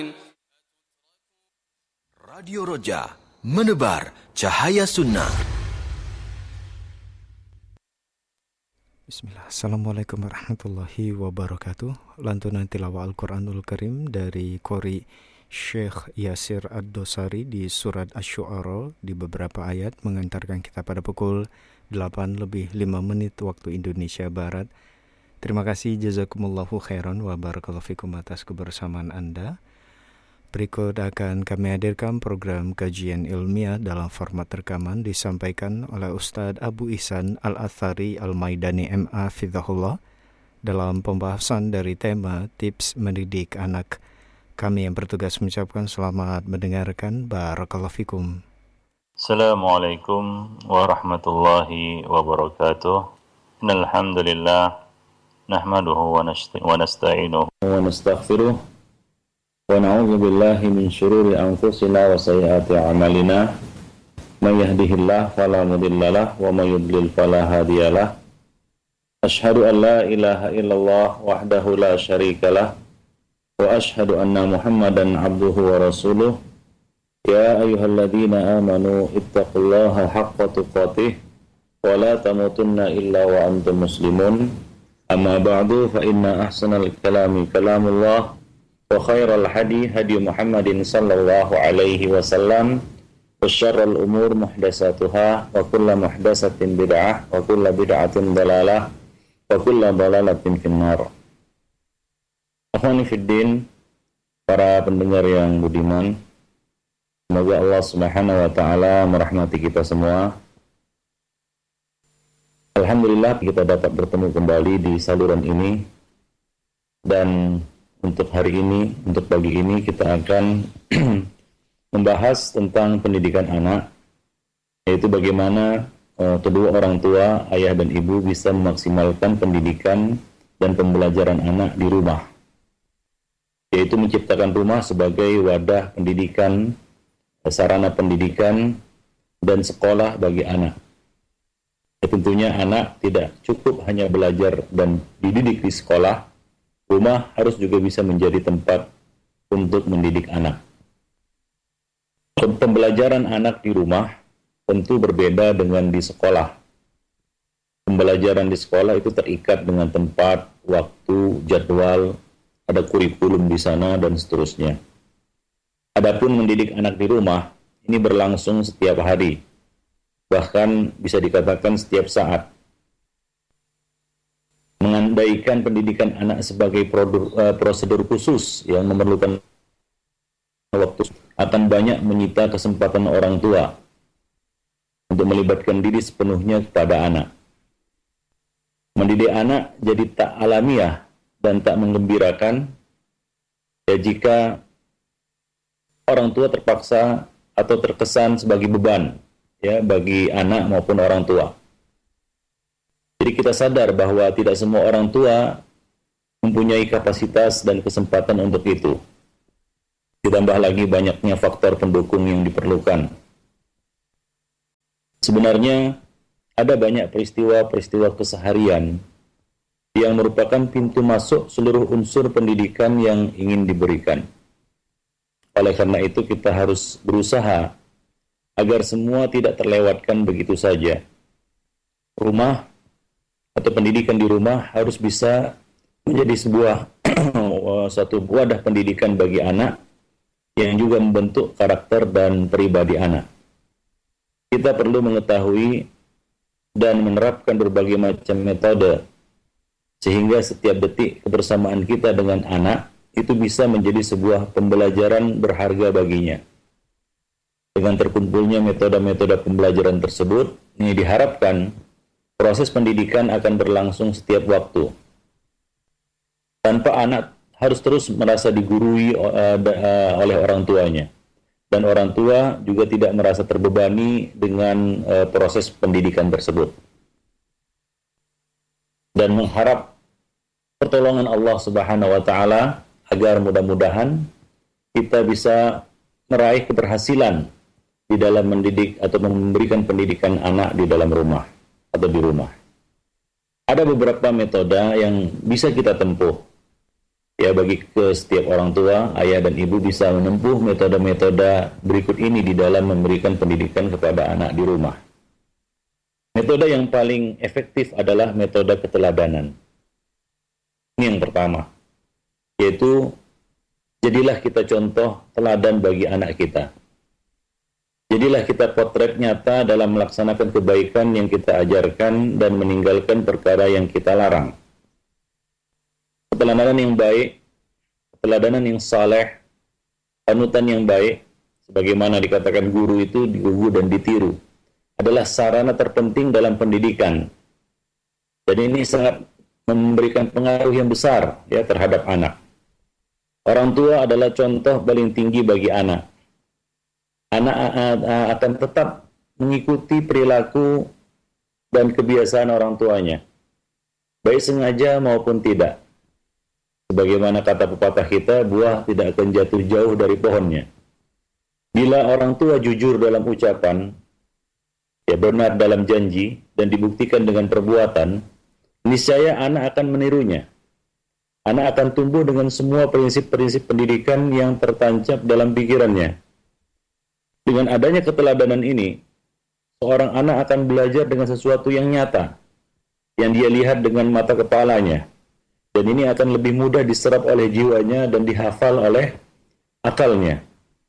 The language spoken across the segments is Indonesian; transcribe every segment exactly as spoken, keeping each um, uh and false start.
Radio Roja, menebar cahaya sunnah. Bismillah. Assalamualaikum warahmatullahi wabarakatuh. Lantunan tilawah Al-Quranul Karim dari Qori Syekh Yasir Ad-Dosari di surat Asy-Syu'ara di beberapa ayat mengantarkan kita pada pukul delapan lebih lima menit waktu Indonesia Barat. Terima kasih, jazakumullahu khairan wa barakallahu fikum atas kebersamaan Anda. Berikut akan kami hadirkan program kajian ilmiah dalam format rekaman disampaikan oleh Ustadz Abu Ihsan Al-Athari Al-Maidani M A Fidhahullah dalam pembahasan dari tema tips mendidik anak. Kami yang bertugas mengucapkan selamat mendengarkan. Barakallahu fikum. Assalamualaikum warahmatullahi wabarakatuh. Innalhamdulillah nahmaduhu wa nasta'inuhu wa nastaghfiruh wa na'udzu billahi min syururi anfusina wa sayyiati a'malina. May yahdihillahu fala mudhillalah wa may yudlil fala hadiyalah. Asyhadu an la ilaha illallah wahdahu la syarikalah wa asyhadu anna Muhammadan abduhu wa rasuluh. Ya ayyuhalladzina amanu ittaqullaha haqqa tuqatih wa la tamutunna illa wa antum muslimun. Amma ba'du fa inna ahsanal kalami kalamullah wa khairal hadi hadi Muhammadin sallallahu alaihi wasallam wa syarrul umur muhdatsatuha wa kullu muhdatsatin bid'ah wa kullu bid'atin dalalah wa kullu dalalatin finnar. Akhwani fid din, para pendengar yang budiman, semoga Allah Subhanahu wa taala merahmati kita semua. Alhamdulillah kita dapat bertemu kembali di saluran ini, dan untuk hari ini, untuk pagi ini kita akan membahas tentang pendidikan anak, yaitu bagaimana uh, kedua orang tua, ayah dan ibu bisa memaksimalkan pendidikan dan pembelajaran anak di rumah, yaitu menciptakan rumah sebagai wadah pendidikan, sarana pendidikan, dan sekolah bagi anak. Ya, tentunya anak tidak cukup hanya belajar dan dididik di sekolah. Rumah harus juga bisa menjadi tempat untuk mendidik anak. Pembelajaran anak di rumah tentu berbeda dengan di sekolah. Pembelajaran di sekolah itu terikat dengan tempat, waktu, jadwal, ada kurikulum di sana, dan seterusnya. Adapun mendidik anak di rumah, ini berlangsung setiap hari, bahkan bisa dikatakan setiap saat. Mengandaikan pendidikan anak sebagai produr, uh, prosedur khusus yang memerlukan waktu akan banyak menyita kesempatan orang tua untuk melibatkan diri sepenuhnya kepada anak. Mendidik anak jadi tak alamiah dan tak menggembirakan ya jika orang tua terpaksa atau terkesan sebagai beban ya bagi anak maupun orang tua. Jadi kita sadar bahwa tidak semua orang tua mempunyai kapasitas dan kesempatan untuk itu. Ditambah lagi banyaknya faktor pendukung yang diperlukan. Sebenarnya ada banyak peristiwa-peristiwa keseharian yang merupakan pintu masuk seluruh unsur pendidikan yang ingin diberikan. Oleh karena itu kita harus berusaha agar semua tidak terlewatkan begitu saja. Rumah atau pendidikan di rumah harus bisa menjadi sebuah satu wadah pendidikan bagi anak yang juga membentuk karakter dan pribadi anak. Kita perlu mengetahui dan menerapkan berbagai macam metode sehingga setiap detik kebersamaan kita dengan anak itu bisa menjadi sebuah pembelajaran berharga baginya. Dengan terkumpulnya metode-metode pembelajaran tersebut, ini diharapkan proses pendidikan akan berlangsung setiap waktu. Tanpa anak harus terus merasa digurui uh, uh, oleh orang tuanya. Dan orang tua juga tidak merasa terbebani dengan uh, proses pendidikan tersebut. Dan mengharap pertolongan Allah Subhanahu wa taala agar mudah-mudahan kita bisa meraih keberhasilan di dalam mendidik atau memberikan pendidikan anak di dalam rumah atau di rumah. Ada beberapa metode yang bisa kita tempuh Ya, bagi ke setiap orang tua, ayah dan ibu bisa menempuh metode-metode berikut ini di dalam memberikan pendidikan kepada anak di rumah. Metode yang paling efektif adalah metode keteladanan. Ini yang pertama, yaitu jadilah kita contoh teladan bagi anak kita. Jadilah kita potret nyata dalam melaksanakan kebaikan yang kita ajarkan dan meninggalkan perkara yang kita larang. Keteladanan yang baik, keteladanan yang saleh, panutan yang baik, sebagaimana dikatakan guru itu digugu dan ditiru, adalah sarana terpenting dalam pendidikan. Dan ini sangat memberikan pengaruh yang besar ya terhadap anak. Orang tua adalah contoh paling tinggi bagi anak. Anak akan tetap mengikuti perilaku dan kebiasaan orang tuanya, baik sengaja maupun tidak. Sebagaimana kata pepatah kita, buah tidak akan jatuh jauh dari pohonnya. Bila orang tua jujur dalam ucapan, ya benar dalam janji, dan dibuktikan dengan perbuatan, niscaya anak akan menirunya. Anak akan tumbuh dengan semua prinsip-prinsip pendidikan yang tertancap dalam pikirannya. Dengan adanya keteladanan ini, seorang anak akan belajar dengan sesuatu yang nyata, yang dia lihat dengan mata kepalanya. Dan ini akan lebih mudah diserap oleh jiwanya dan dihafal oleh akalnya.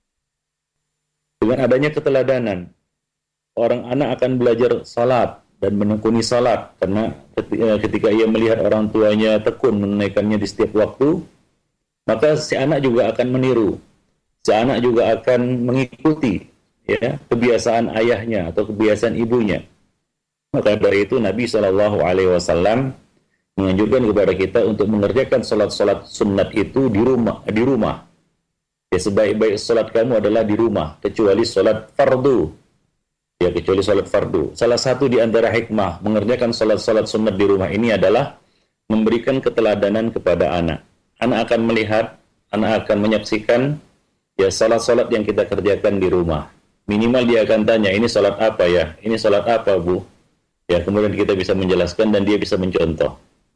Dengan adanya keteladanan, orang anak akan belajar salat dan menekuni salat, karena ketika ia melihat orang tuanya tekun menunaikannya di setiap waktu, maka si anak juga akan meniru. Si anak juga akan mengikuti ya kebiasaan ayahnya atau kebiasaan ibunya. Maka dari itu Nabi shallallahu alaihi wasallam menganjurkan kepada kita untuk mengerjakan salat-salat sunat itu di rumah. Di rumah. Ya, sebaik-baik salat kamu adalah di rumah, kecuali salat fardu. Ya, kecuali salat fardu. Salah satu di antara hikmah mengerjakan salat-salat sunat di rumah ini adalah memberikan keteladanan kepada anak. Anak akan melihat, anak akan menyaksikan ya salat-salat yang kita kerjakan di rumah. Minimal dia akan tanya, ini salat apa ya? Ini salat apa, Bu? Ya, kemudian kita bisa menjelaskan dan dia bisa mencontoh.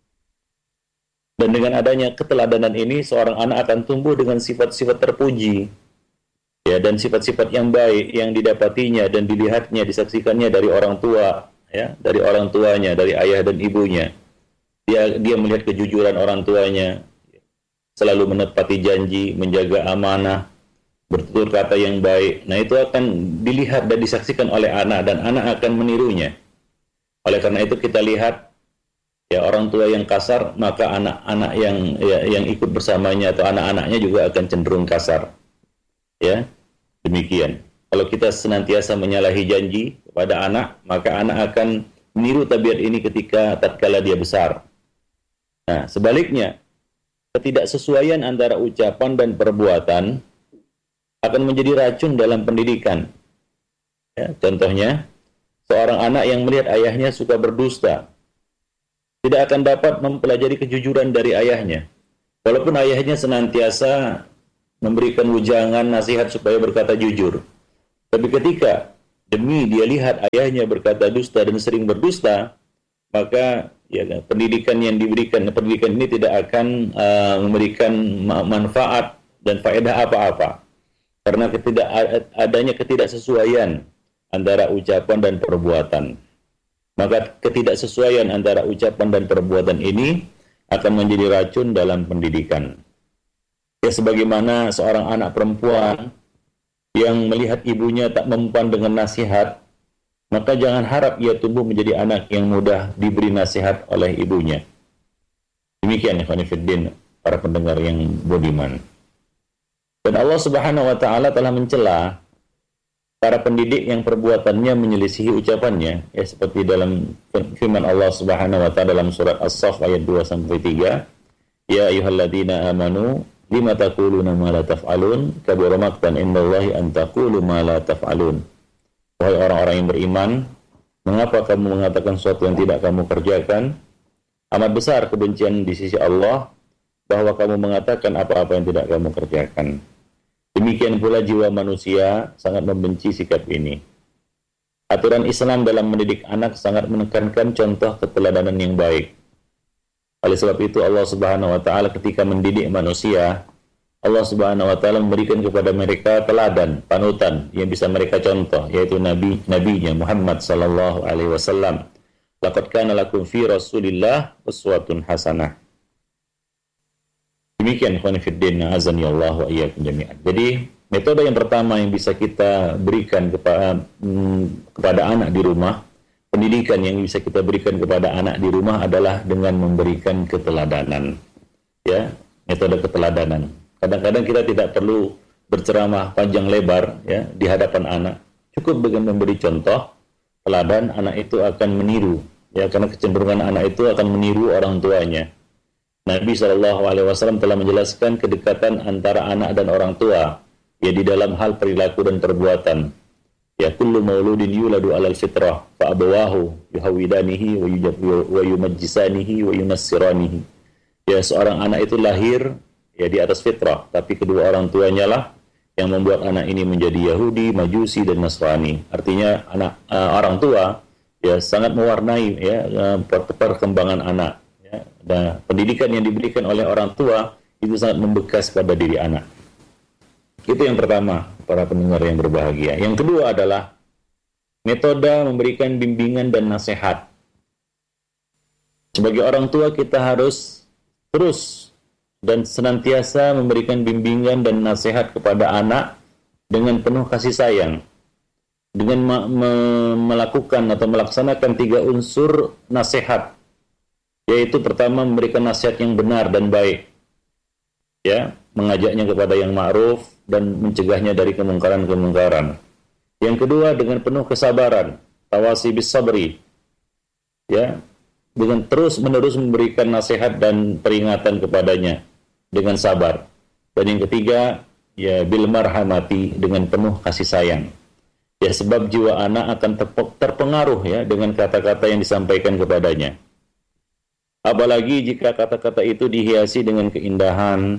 Dan dengan adanya keteladanan ini, seorang anak akan tumbuh dengan sifat-sifat terpuji. Ya, dan sifat-sifat yang baik yang didapatinya dan dilihatnya, disaksikannya dari orang tua, ya, dari orang tuanya, dari ayah dan ibunya. Dia dia melihat kejujuran orang tuanya, selalu menepati janji, menjaga amanah, bertutur kata yang baik. Nah, itu akan dilihat dan disaksikan oleh anak dan anak akan menirunya. Oleh karena itu kita lihat ya orang tua yang kasar, maka anak-anak yang ya, yang ikut bersamanya atau anak-anaknya juga akan cenderung kasar. Ya. Demikian. Kalau kita senantiasa menyalahi janji kepada anak, maka anak akan meniru tabiat ini ketika tatkala dia besar. Nah, sebaliknya, ketidaksesuaian antara ucapan dan perbuatan akan menjadi racun dalam pendidikan. Ya, contohnya, seorang anak yang melihat ayahnya suka berdusta, tidak akan dapat mempelajari kejujuran dari ayahnya. Walaupun ayahnya senantiasa memberikan ujangan, nasihat supaya berkata jujur. Tapi ketika demi dia lihat ayahnya berkata dusta dan sering berdusta, maka ya, pendidikan yang diberikan, pendidikan ini tidak akan uh, memberikan manfaat dan faedah apa-apa. Karena ketidak adanya ketidaksesuaian antara ucapan dan perbuatan. Maka ketidaksesuaian antara ucapan dan perbuatan ini akan menjadi racun dalam pendidikan. Ya, sebagaimana seorang anak perempuan yang melihat ibunya tak mempan dengan nasihat, maka jangan harap ia tumbuh menjadi anak yang mudah diberi nasihat oleh ibunya. Demikian ya khonifuddin, para pendengar yang budiman. Dan Allah Subhanahu wa taala telah mencela para pendidik yang perbuatannya menyelisihi ucapannya, ya seperti dalam firman Allah Subhanahu wa taala dalam surat As-Saff ayat dua sampai tiga, ya ayyuhalladzina amanu lima taquluna ma la taf'alun kabura maqtan indallahi an taqulu ma la taf'alun. Wahai orang-orang yang beriman, mengapa kamu mengatakan sesuatu yang tidak kamu kerjakan? Amat besar kebencian di sisi Allah bahwa kamu mengatakan apa-apa yang tidak kamu kerjakan. Demikian pula jiwa manusia sangat membenci sikap ini. Aturan Islam dalam mendidik anak sangat menekankan contoh keteladanan yang baik. Oleh sebab itu Allah Subhanahu wa taala ketika mendidik manusia, Allah Subhanahu wa taala memberikan kepada mereka teladan, panutan yang bisa mereka contoh, yaitu nabi nabinya Muhammad sallallahu alaihi wasallam. Laqad kana lakum fi Rasulillah uswatun hasanah. Demikian ikhwan fillah, azani Allah wa iyyakum jami'an. Jadi metode yang pertama yang bisa kita berikan kepada hmm, kepada anak di rumah, pendidikan yang bisa kita berikan kepada anak di rumah adalah dengan memberikan keteladanan. Ya, metode keteladanan. Kadang-kadang kita tidak perlu berceramah panjang lebar ya di hadapan anak. Cukup dengan memberi contoh teladan, anak itu akan meniru. Ya, karena kecenderungan anak itu akan meniru orang tuanya. Nabi shallallahu alaihi wasallam telah menjelaskan kedekatan antara anak dan orang tua ya di dalam hal perilaku dan perbuatan. Ya, kullu mauludin yuladu alal fitrah fa abawahu yuhawidanihi wa yumajjisanihi wa yunassiranihi. Ya, seorang anak itu lahir ya di atas fitrah, tapi kedua orang tuanya lah yang membuat anak ini menjadi Yahudi, Majusi dan Nasrani. Artinya anak uh, orang tua ya sangat mewarnai ya uh, perkembangan anak ya. Dan pendidikan yang diberikan oleh orang tua itu sangat membekas pada diri anak. Itu yang pertama, para pendengar yang berbahagia. Yang kedua adalah metode memberikan bimbingan dan nasihat. Sebagai orang tua kita harus terus dan senantiasa memberikan bimbingan dan nasihat kepada anak dengan penuh kasih sayang, dengan me- me- melakukan atau melaksanakan tiga unsur nasihat, yaitu pertama memberikan nasihat yang benar dan baik, ya, mengajaknya kepada yang ma'ruf dan mencegahnya dari kemungkaran-kemungkaran. Yang kedua dengan penuh kesabaran, tawasi bis sabri, ya, dengan terus-menerus memberikan nasihat dan peringatan kepadanya dengan sabar. Dan yang ketiga, ya bil marhamati, dengan penuh kasih sayang. Ya, sebab jiwa anak akan terpengaruh ya dengan kata-kata yang disampaikan kepadanya. Apalagi jika kata-kata itu dihiasi dengan keindahan,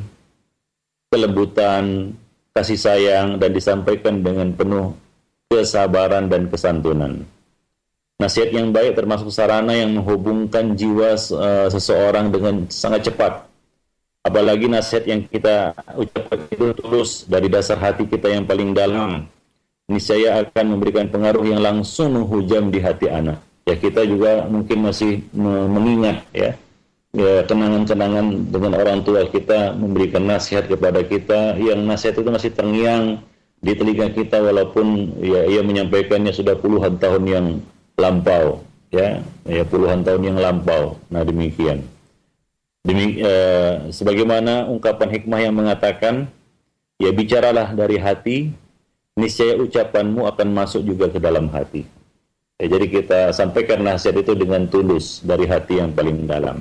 kelembutan, kasih sayang, dan disampaikan dengan penuh kesabaran dan kesantunan. Nasihat yang baik termasuk sarana yang menghubungkan jiwa uh, seseorang dengan sangat cepat. Apalagi nasihat yang kita ucapkan itu tulus dari dasar hati kita yang paling dalam, niscaya akan memberikan pengaruh yang langsung menghujam di hati anak. Ya, kita juga mungkin masih mengingat ya, ya kenangan-kenangan dengan orang tua kita memberikan nasihat kepada kita, yang nasihat itu masih terngiang di telinga kita walaupun ya ia menyampaikannya sudah puluhan tahun yang lampau, ya, ya puluhan tahun yang lampau. Nah, demikian. Demi, eh, sebagaimana ungkapan hikmah yang mengatakan, ya bicaralah dari hati, niscaya ucapanmu akan masuk juga ke dalam hati. Ya, jadi kita sampaikan nasihat itu dengan tulus dari hati yang paling dalam.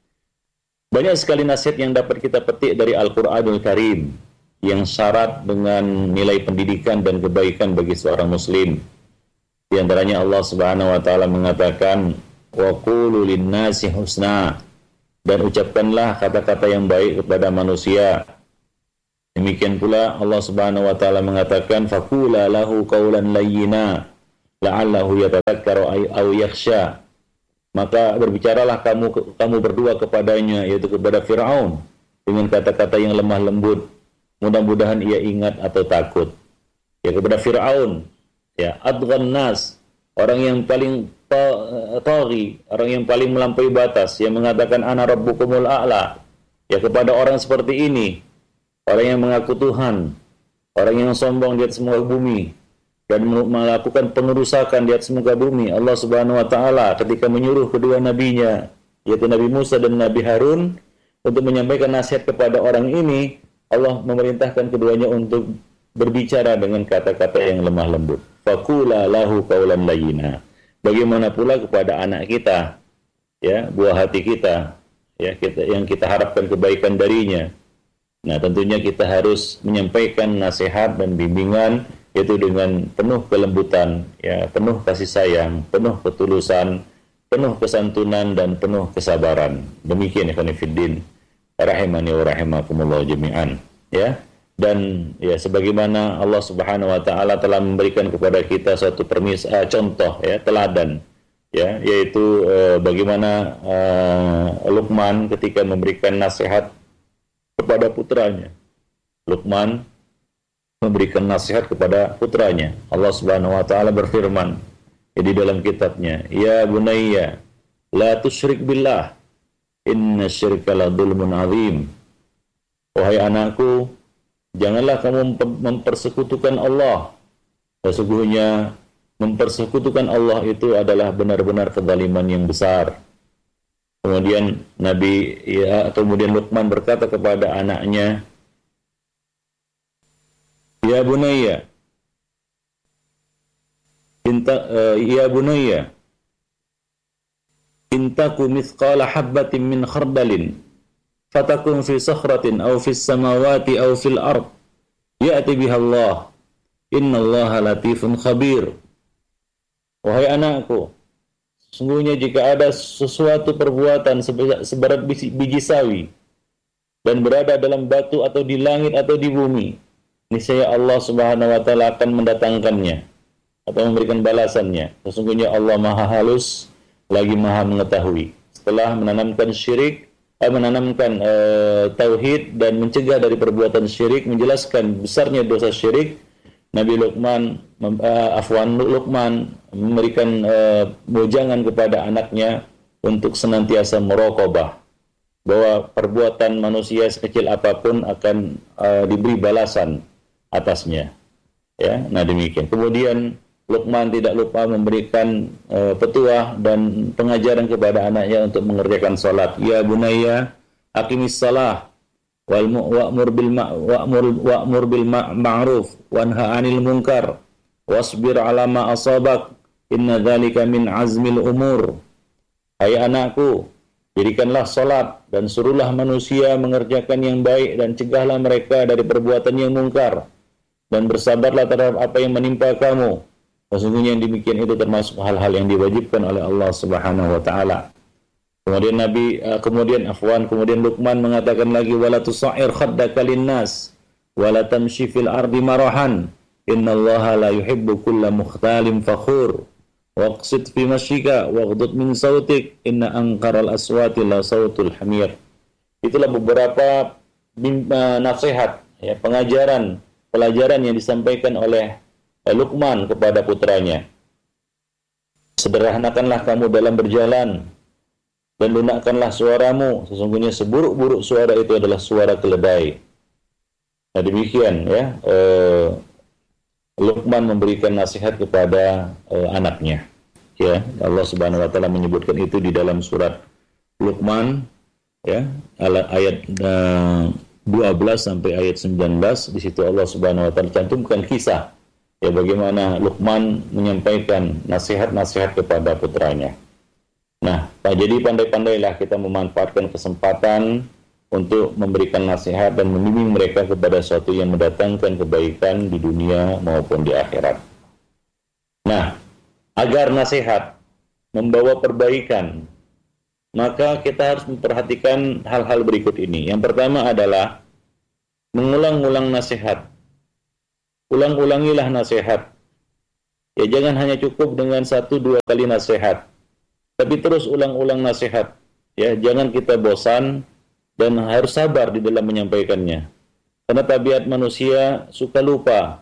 Banyak sekali nasihat yang dapat kita petik dari Al-Quranul Karim yang syarat dengan nilai pendidikan dan kebaikan bagi seorang muslim. Di antaranya Allah Subhanahu wa taala mengatakan, wa qulu lin-nasi husna, dan ucapkanlah kata-kata yang baik kepada manusia. Demikian pula Allah Subhanahu wa taala mengatakan, faqula lahu qawlan layyina la'allahu yatadhakkaru aw yakhsha. Maka berbicaralah kamu kamu berdua kepadanya, yaitu kepada Firaun, dengan kata-kata yang lemah lembut, mudah-mudahan ia ingat atau takut. Ya, kepada Firaun, ya, adghan nas, orang yang paling taghi, orang yang paling melampaui batas, yang mengatakan ana rabbukumul a'la. Ya, kepada orang seperti ini, orang yang mengaku Tuhan, orang yang sombong di atas muka bumi dan melakukan pengerusakan di atas muka bumi, Allah Subhanahu wa taala ketika menyuruh kedua nabinya, yaitu Nabi Musa dan Nabi Harun, untuk menyampaikan nasihat kepada orang ini, Allah memerintahkan keduanya untuk berbicara dengan kata-kata yang lemah lembut. Faqula lahu qawlan layyina. Bagaimana pula kepada anak kita, ya, buah hati kita, ya, kita yang kita harapkan kebaikan darinya. Nah, tentunya kita harus menyampaikan nasihat dan bimbingan, yaitu dengan penuh kelembutan, ya, penuh kasih sayang, penuh ketulusan, penuh kesantunan, dan penuh kesabaran. Demikian ikhwan fillah, rahimani wa rahimakumullah jami'an, ya. Dan ya sebagaimana Allah Subhanahu wa taala telah memberikan kepada kita suatu permis uh, contoh, ya, teladan, ya, yaitu uh, bagaimana uh, Luqman ketika memberikan nasihat kepada putranya. Luqman memberikan nasihat kepada putranya. Allah Subhanahu wa taala berfirman di dalam kitabnya, "Ya bunayya, la tusyrik billah, inna syirka la dzulmun azim." Wahai anakku, janganlah kamu mempersekutukan Allah. Sesungguhnya mempersekutukan Allah itu adalah benar-benar kezaliman yang besar. Kemudian Nabi ya, kemudian Luqman berkata kepada anaknya, "Ya bunayya, inta uh, ya bunayya, intaku mithqala habbatin min khardalin, fatakun fi sakhratin aw fis samawati aw fil ard, ya'ti biha Allah, innallaha latifun khabir." Wahai anakku, sesungguhnya jika ada sesuatu perbuatan seberat biji, biji sawi dan berada dalam batu atau di langit atau di bumi, niscaya Allah Subhanahu wa taala akan mendatangkannya atau memberikan balasannya. Sesungguhnya Allah Maha halus lagi Maha mengetahui. Setelah menanamkan syirik, eh, menanamkan eh, tauhid dan mencegah dari perbuatan syirik, menjelaskan besarnya dosa syirik, Nabi Luqman uh, afwan Luqman memberikan uh, bujangan kepada anaknya untuk senantiasa muraqabah bahwa perbuatan manusia sekecil apapun akan uh, diberi balasan atasnya. Ya, nah demikian. Kemudian Luqman tidak lupa memberikan uh, petuah dan pengajaran kepada anaknya untuk mengerjakan salat. Ya bunayya, aqimis shalah wal wa'mur bil wa'mur wa'mur bil ma'ruf wanha 'anil munkar wasbir 'ala ma asabak inna dzalika min azmil umur. Hai anakku, dirikanlah salat dan suruhlah manusia mengerjakan yang baik dan cegahlah mereka dari perbuatan yang mungkar dan bersabarlah terhadap apa yang menimpa kamu. Sesungguhnya yang demikian itu termasuk hal-hal yang diwajibkan oleh Allah Subhanahu wa taala. Kemudian Nabi uh, kemudian afwan kemudian Luqman mengatakan lagi, wala tusair khaddaka linnas wala tamshi fil ardi marahan innallaha la yuhibbu kulla mukhtalin fakhur waqsid fi masyika waghdud min sautik inna anqaral aswati la sautul hamir. Itulah beberapa uh, nasihat, ya, pengajaran, pelajaran yang disampaikan oleh uh, Luqman kepada putranya. Sederhanakanlah kamu dalam berjalan dan lunakkanlah suaramu, sesungguhnya seburuk-buruk suara itu adalah suara keledai. Nah demikian, ya, eh, Luqman memberikan nasihat kepada eh, anaknya. Ya, Allah Subhanahu wa taala menyebutkan itu di dalam surat Luqman, ya, ayat eh, dua belas sampai ayat sembilan belas. Di situ Allah Subhanahu wa taala cantumkan kisah, ya, bagaimana Luqman menyampaikan nasihat-nasihat kepada putranya. Nah, jadi pandai-pandailah kita memanfaatkan kesempatan untuk memberikan nasihat dan membimbing mereka kepada sesuatu yang mendatangkan kebaikan di dunia maupun di akhirat. Nah, agar nasihat membawa perbaikan, maka kita harus memperhatikan hal-hal berikut ini. Yang pertama adalah mengulang-ulang nasihat. Ulang-ulangilah nasihat. Ya, jangan hanya cukup dengan satu dua kali nasihat, tapi terus ulang-ulang nasihat. Ya, jangan kita bosan dan harus sabar di dalam menyampaikannya. Karena tabiat manusia suka lupa.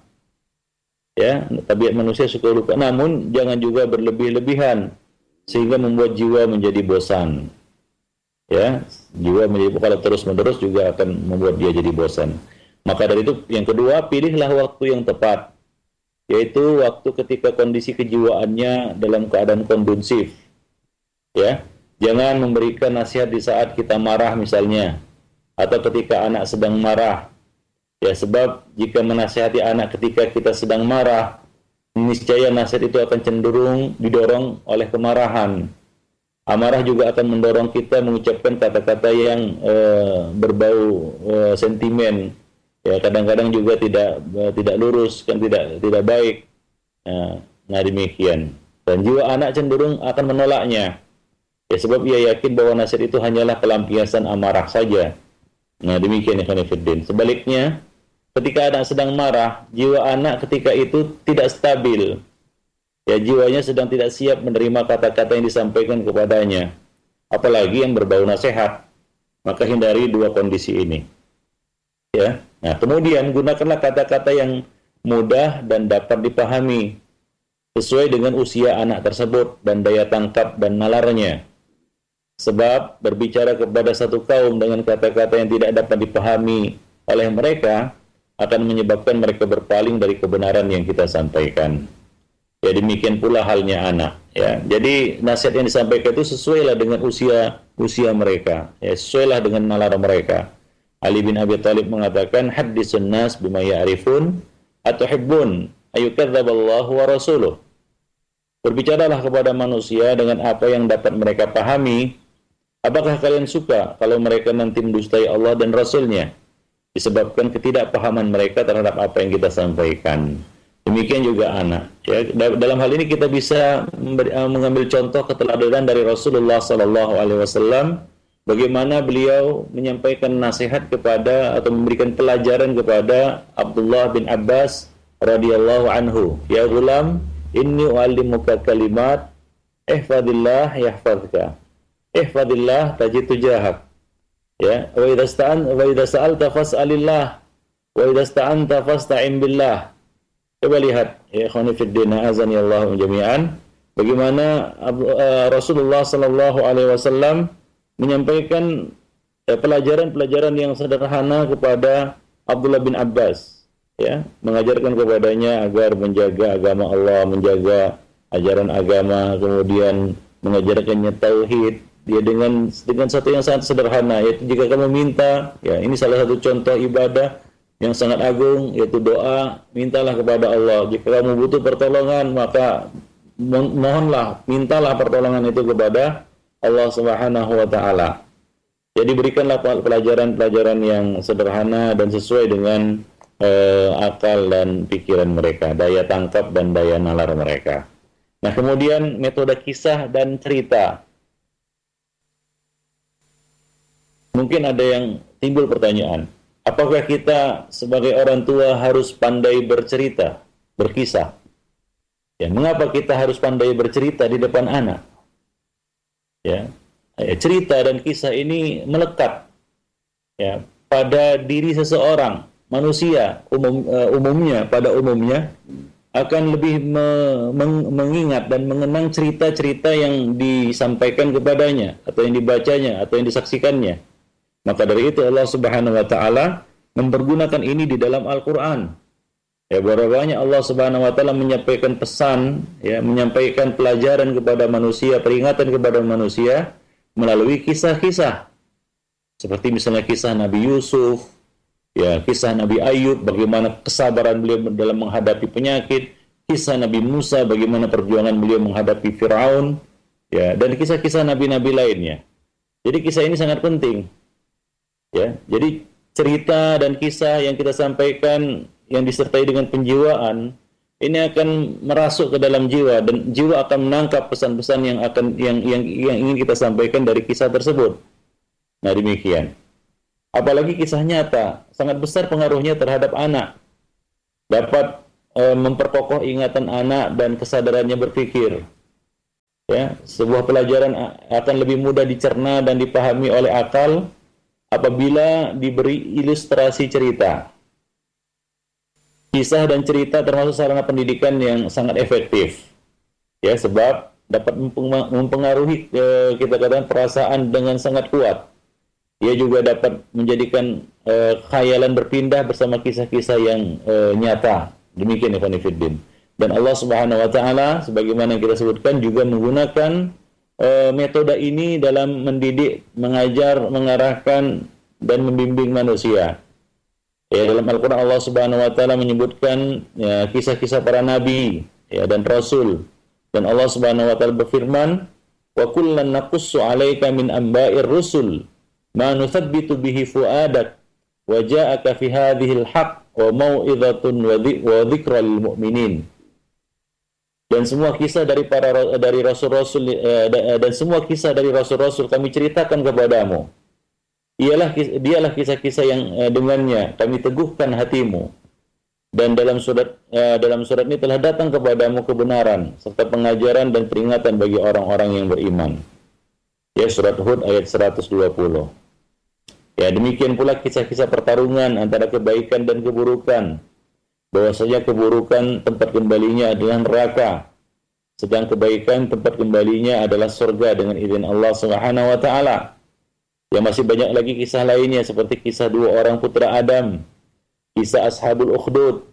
Ya, tabiat manusia suka lupa. Namun jangan juga berlebih-lebihan sehingga membuat jiwa menjadi bosan. Ya, jiwa menjadi, kalau terus-menerus juga akan membuat dia jadi bosan. Maka dari itu yang kedua, pilihlah waktu yang tepat, yaitu waktu ketika kondisi kejiwaannya dalam keadaan kondusif. Ya, jangan memberikan nasihat di saat kita marah misalnya, atau ketika anak sedang marah. Ya, sebab jika menasihati anak ketika kita sedang marah, niscaya nasihat itu akan cenderung didorong oleh kemarahan. Amarah juga akan mendorong kita mengucapkan kata-kata yang uh, berbau uh, sentimen. Ya, kadang-kadang juga tidak uh, tidak lurus, kan tidak tidak baik. Nah, nah demikian. Dan jiwa anak cenderung akan menolaknya. Ya, sebab ia yakin bahwa nasihat itu hanyalah pelampiasan amarah saja. Nah, demikian ya Khanifuddin. Sebaliknya, ketika anak sedang marah, jiwa anak ketika itu tidak stabil. Ya, jiwanya sedang tidak siap menerima kata-kata yang disampaikan kepadanya, apalagi yang berbau nasihat. Maka hindari dua kondisi ini. Ya. Nah, kemudian gunakanlah kata-kata yang mudah dan dapat dipahami sesuai dengan usia anak tersebut dan daya tangkap dan nalarnya. Sebab berbicara kepada satu kaum dengan kata-kata yang tidak dapat dipahami oleh mereka akan menyebabkan mereka berpaling dari kebenaran yang kita sampaikan. Ya, demikian pula halnya anak. Ya, jadi nasihat yang disampaikan itu sesuailah dengan usia usia mereka. Ya, sesuailah dengan nalar mereka. Ali bin Abi Thalib mengatakan, "Haddisun nas bima ya'rifun atuhibbun ayyukadzdzaballahu wa rasuluh." Berbicaralah kepada manusia dengan apa yang dapat mereka pahami. Apakah kalian suka kalau mereka nanti mendustai Allah dan Rasul-Nya? Disebabkan ketidakpahaman mereka terhadap apa yang kita sampaikan. Demikian juga anak. Ya, dalam hal ini kita bisa memberi, uh, mengambil contoh keteladanan dari Rasulullah Sallallahu Alaihi Wasallam, bagaimana beliau menyampaikan nasihat kepada atau memberikan pelajaran kepada Abdullah bin Abbas radhiyallahu anhu. Ya gulam, inni u'allimuka kalimat, ihfadillah yahfazka, ihfadillah tajid tujahak. Ya, wa idza sta'an wa idza sa'alta fas'alillah, wa idza sta'anta fasta'in billah. Coba lihat, ya ikhwani fid din, azani Allahu jami'an, bagaimana uh, Rasulullah sallallahu alaihi wasallam menyampaikan uh, pelajaran-pelajaran yang sederhana kepada Abdullah bin Abbas, ya, mengajarkan kepadanya agar menjaga agama Allah, menjaga ajaran agama, kemudian mengajarkannya tauhid, dia dengan dengan satu yang sangat sederhana, yaitu jika kamu minta, ya ini salah satu contoh ibadah yang sangat agung, yaitu doa, mintalah kepada Allah. Jika kamu butuh pertolongan, maka mo- mohonlah, mintalah pertolongan itu kepada Allah Subhanahu wa taala. Jadi berikanlah pelajaran-pelajaran yang sederhana dan sesuai dengan eh, akal dan pikiran mereka, daya tangkap dan daya nalar mereka. Nah, kemudian metode kisah dan cerita. Mungkin ada yang timbul pertanyaan, apakah kita sebagai orang tua harus pandai bercerita, berkisah? Ya, mengapa kita harus pandai bercerita di depan anak? Ya, cerita dan kisah ini melekat, ya, pada diri seseorang, manusia umum, uh, umumnya, pada umumnya akan lebih me, meng, mengingat dan mengenang cerita-cerita yang disampaikan kepadanya, atau yang dibacanya, atau yang disaksikannya. Maka dari itu Allah Subhanahu wa taala mempergunakan ini di dalam Al-Qur'an. Ya, berapa banyak Allah Subhanahu wa taala menyampaikan pesan, ya, menyampaikan pelajaran kepada manusia, peringatan kepada manusia melalui kisah-kisah. Seperti misalnya kisah Nabi Yusuf, ya, kisah Nabi Ayub, bagaimana kesabaran beliau dalam menghadapi penyakit, kisah Nabi Musa, bagaimana perjuangan beliau menghadapi Firaun, ya, dan kisah-kisah nabi-nabi lainnya. Jadi kisah ini sangat penting. Ya, jadi cerita dan kisah yang kita sampaikan yang disertai dengan penjiwaan ini akan merasuk ke dalam jiwa, dan jiwa akan menangkap pesan-pesan yang akan yang yang yang ingin kita sampaikan dari kisah tersebut. Nah, demikian. Apalagi kisah nyata sangat besar pengaruhnya terhadap anak. Dapat e, memperkokoh ingatan anak dan kesadarannya berpikir. Ya, sebuah pelajaran akan lebih mudah dicerna dan dipahami oleh akal apabila diberi ilustrasi cerita. Kisah dan cerita termasuk sarana pendidikan yang sangat efektif. Ya, sebab dapat mempengaruhi eh, kita katakan perasaan dengan sangat kuat. Ia juga dapat menjadikan eh, khayalan berpindah bersama kisah-kisah yang eh, nyata. Demikian ikhwan fillah. Dan Allah Subhanahu wa taala sebagaimana yang kita sebutkan juga menggunakan Uh, metode ini dalam mendidik, mengajar, mengarahkan dan membimbing manusia. Ya, dalam Al-Qur'an Allah Subhanahu wa taala menyebutkan ya, kisah-kisah para nabi, ya, dan rasul. Dan Allah Subhanahu wa taala berfirman, "Wa kullan naqussu 'alaika min amba'ir rusul ma nuthabbitu bihi fu'adak wa ja'aka fi hadhil haqq wa mau'izatun wa dzikra lil mu'minin." Dan semua kisah dari para dari rasul-rasul dan semua kisah dari rasul-rasul kami ceritakan kepadamu. Ialah dialah kisah-kisah yang dengannya kami teguhkan hatimu, Dan dalam surat uh, dalam surat ini telah datang kepadamu kebenaran serta pengajaran dan peringatan bagi orang-orang yang beriman. Ya, surat Hud ayat seratus dua puluh. Ya, demikian pula kisah-kisah pertarungan antara kebaikan dan keburukan. Bahwasanya keburukan tempat kembalinya adalah neraka, sedang kebaikan tempat kembalinya adalah surga dengan izin Allah Subhanahu wa taala. Ya, masih banyak lagi kisah lainnya seperti kisah dua orang putra Adam, kisah Ashabul Ukhdud,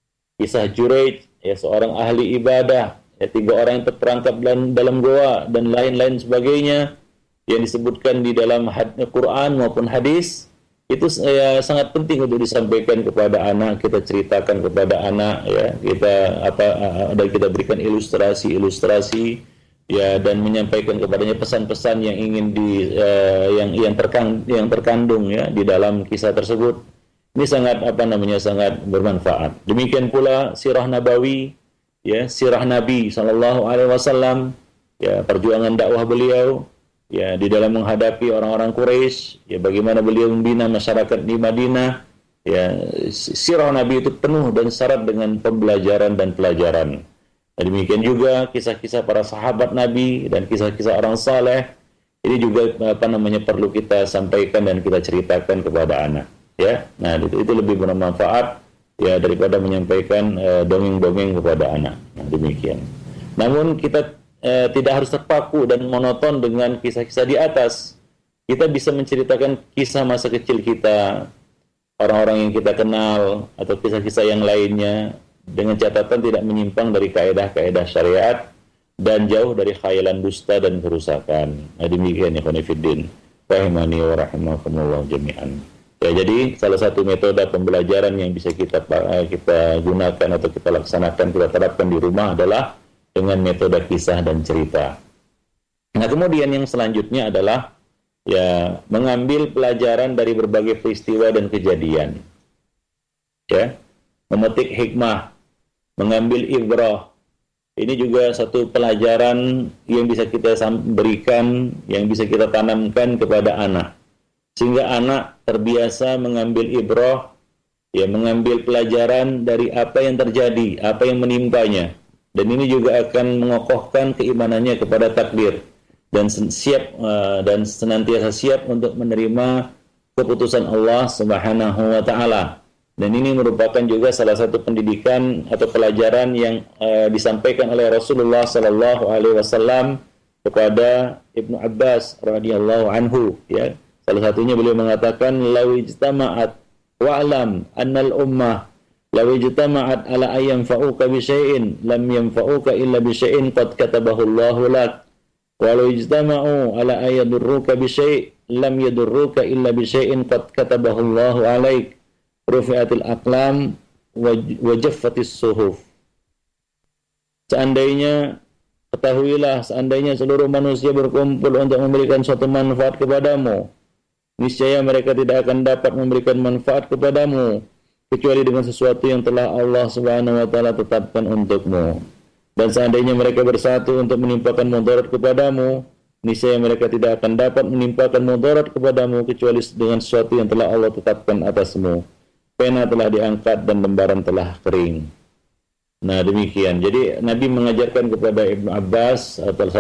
kisah Juraij, ya seorang ahli ibadah, ya tiga orang yang terperangkap dalam, dalam goa dan lain-lain sebagainya yang disebutkan di dalam Quran maupun hadis. Itu ya, sangat penting untuk disampaikan kepada anak, kita ceritakan kepada anak, ya kita apa dan kita berikan ilustrasi-ilustrasi, ya, dan menyampaikan kepadanya pesan-pesan yang ingin di uh, yang yang terkandung yang terkandung ya di dalam kisah tersebut. Ini sangat apa namanya sangat bermanfaat. Demikian pula sirah nabawi, ya sirah Nabi sallallahu alaihi wasallam, ya perjuangan dakwah beliau, ya di dalam menghadapi orang-orang Quraisy, ya bagaimana beliau membina masyarakat di Madinah. Ya, sirah Nabi itu penuh dan syarat dengan pembelajaran dan pelajaran. Nah, demikian juga kisah-kisah para sahabat Nabi dan kisah-kisah orang saleh ini juga apa namanya perlu kita sampaikan dan kita ceritakan kepada anak. Ya, nah itu, itu lebih bermanfaat ya daripada menyampaikan uh, dongeng-dongeng kepada anak. Nah, demikian. Namun kita uh, tidak harus terpaku dan monoton dengan kisah-kisah di atas. Kita bisa menceritakan kisah masa kecil kita, orang-orang yang kita kenal, atau kisah-kisah yang lainnya dengan catatan tidak menyimpang dari kaedah-kaedah syariat dan jauh dari khayalan dusta dan kerusakan. Nah, demikian ya khonifuddin rahimani wa rahimakumullah jami'an. Ya, jadi salah satu metode pembelajaran yang bisa kita kita gunakan atau kita laksanakan, kita terapkan di rumah adalah dengan metode kisah dan cerita. Nah, kemudian yang selanjutnya adalah ya mengambil pelajaran dari berbagai peristiwa dan kejadian. Ya, memetik hikmah, mengambil ibrah. Ini juga satu pelajaran yang bisa kita berikan, yang bisa kita tanamkan kepada anak. Sehingga anak terbiasa mengambil ibrah, ya mengambil pelajaran dari apa yang terjadi, apa yang menimpanya. Dan ini juga akan mengokohkan keimanannya kepada takdir dan siap uh, dan senantiasa siap untuk menerima keputusan Allah Subhanahu wa taala. Dan ini merupakan juga salah satu pendidikan atau pelajaran yang uh, disampaikan oleh Rasulullah sallallahu alaihi wasallam kepada Ibnu Abbas radhiyallahu anhu, ya. Salah satunya beliau mengatakan, law ijtama'at wa'lam annal ummah law ijtama'at ala ayyam fa'uka bi syai'in lam yanfa'uka illa bi syai'in qad katabahu Allahu lak wa law ijtama'u ala ayyadurruka bi syai' lam yadurruka illa bi syai'in qad katabahu Allahu alaik rufi'atil aqlam wa jaffatis suhuf. Seandainya ketahuilah, seandainya seluruh manusia berkumpul untuk memberikan suatu manfaat kepadamu, niscaya mereka tidak akan dapat memberikan manfaat kepadamu kecuali dengan sesuatu yang telah Allah Subhanahu wa taala tetapkan untukmu. Dan seandainya mereka bersatu untuk menimpakan mudarat kepadamu, niscaya mereka tidak akan dapat menimpakan mudarat kepadamu kecuali dengan sesuatu yang telah Allah tetapkan atasmu. Pena telah diangkat dan lembaran telah kering. Nah, demikian. Jadi Nabi mengajarkan kepada Ibnu Abbas atau